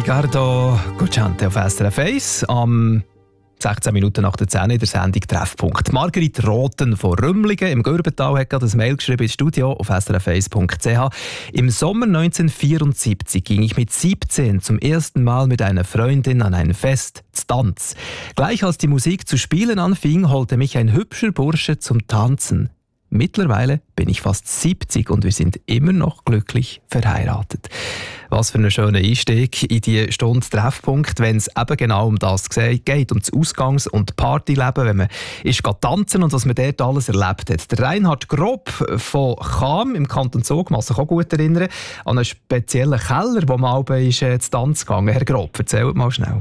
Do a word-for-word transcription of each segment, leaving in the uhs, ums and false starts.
Ricardo Cocciante auf S R F eins am sechzehn Minuten nach der zehn in der Sendung Treffpunkt. Margrit Rothen von Rümlingen im Gürbental hat gerade ein Mail geschrieben ins Studio auf s r f eins punkt c h. Im Sommer neunzehnhundertvierundsiebzig ging ich mit siebzehn zum ersten Mal mit einer Freundin an ein Fest, Tanz. Gleich als die Musik zu spielen anfing, holte mich ein hübscher Bursche zum Tanzen. Mittlerweile bin ich fast siebzig und wir sind immer noch glücklich verheiratet. Was für ein schöner Einstieg in die Stunde Treffpunkt, wenn es eben genau um das geht, um das Ausgangs- und Partyleben, wenn man ist tanzen und was man dort alles erlebt hat. Der Reinhard Grob von Cham im Kanton Zug, kann sich auch gut erinnern, an einen speziellen Keller, wo man auch ist, äh, zu Tanz gegangen. Herr Grob, erzählt mal schnell.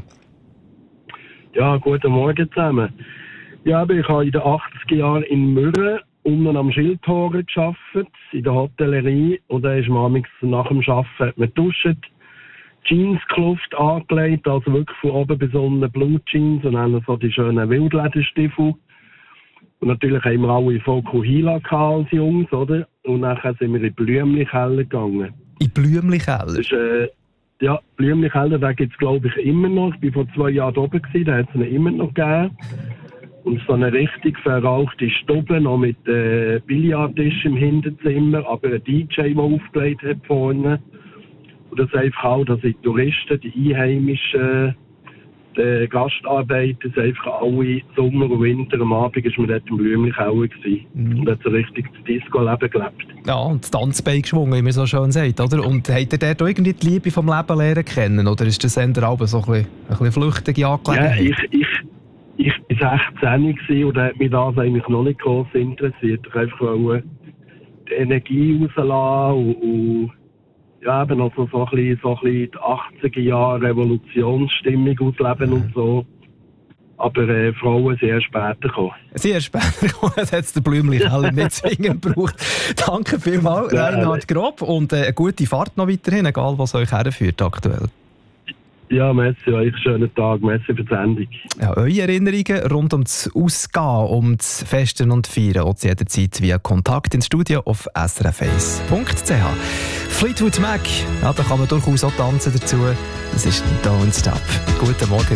Ja, guten Morgen zusammen. Ja, ich habe in den achtziger Jahren in Mürren unten am Schildhorn gearbeitet, in der Hotellerie. Und da ist man nach dem Arbeiten hat man duscht, Jeanskluft angelegt, also wirklich von oben bis unten Blutjeans und dann so die schönen Wildlederstiefel. Und natürlich haben wir alle Fokuhila als Jungs, oder? Und nachher sind wir in Blümli-Keller gegangen. In Blümli-Keller? Das ist, äh, ja, Blümli-Keller, den gibt es glaube ich immer noch. Ich war vor zwei Jahren oben, gewesen, da hat es ihn immer noch gegeben. Und so eine richtig verrauchte Stube, noch mit äh, Billardtisch im Hinterzimmer, aber ein D J, der aufgelegt hat vorne. Und das einfach auch, dass die Touristen, die Einheimischen, die Gastarbeiter, einfach alle Sommer und Winter am Abend ist man dort im Blümli-Keller gewesen. Mhm. Und hat so richtig das Disco-Leben gelebt. Ja, und das Tanzbein geschwungen, wie man so schön sagt, oder? Und habt ihr dort auch irgendwie die Liebe vom Leben lernen kennen? Oder ist das eher auch so ein bisschen, ein bisschen flüchtige Angelegenheit? Ja, ich... ich Ich war sechzehn und hat mich das eigentlich noch nicht groß interessiert. Ich wollte einfach die Energie rauslassen und, und ja, eben also so ein bisschen, so ein bisschen die achtziger Jahre Revolutionsstimmung ausleben und so. Aber äh, Frauen sind erst später gekommen. Sie erst später gekommen, das hat es der Blümli-Keller nicht zwingend gebraucht. Danke vielmals, ja, Reinhard Grob, und äh, eine gute Fahrt noch weiterhin, egal was euch herführt aktuell. Ja, merci euch, schönen Tag, merci für die Sendung. Ja, eure Erinnerungen rund um das Ausgehen, um das Festen und Feiern, auch jederzeit via Kontakt ins Studio auf s r f eins punkt c h. Fleetwood Mac, ja, da kann man durchaus auch tanzen dazu. Das ist Don't Stop. Guten Morgen.